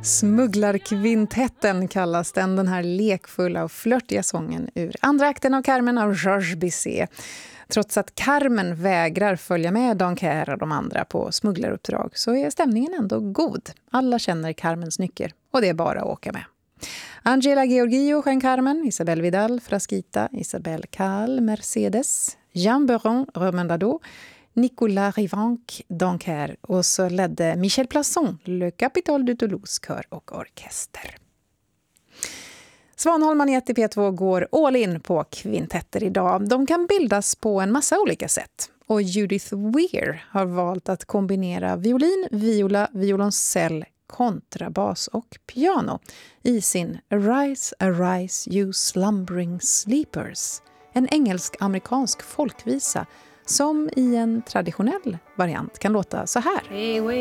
Smugglarkvintetten kallas den här lekfulla och flörtiga sången ur andra akten av Carmen av Georges Bizet. Trots att Carmen vägrar följa med Donker och de andra på smugglaruppdrag så är stämningen ändå god. Alla känner Carmens nycker och det är bara att åka med. Angela Georgiou sjöng Carmen, Isabelle Vidal Frasquita, Isabelle Kahl Mercedes, Jean Beron Remendado, Nicolas Rivanc Donker och så ledde Michel Plasson Le Capitole de Toulouse kör och orkester. Svanholm i P2 går all in på kvintetter idag. De kan bildas på en massa olika sätt. Och Judith Weir har valt att kombinera violin, viola, violoncell, kontrabas och piano i sin Arise, Arise, You Slumbering Sleepers. En engelsk-amerikansk folkvisa som i en traditionell variant kan låta så här.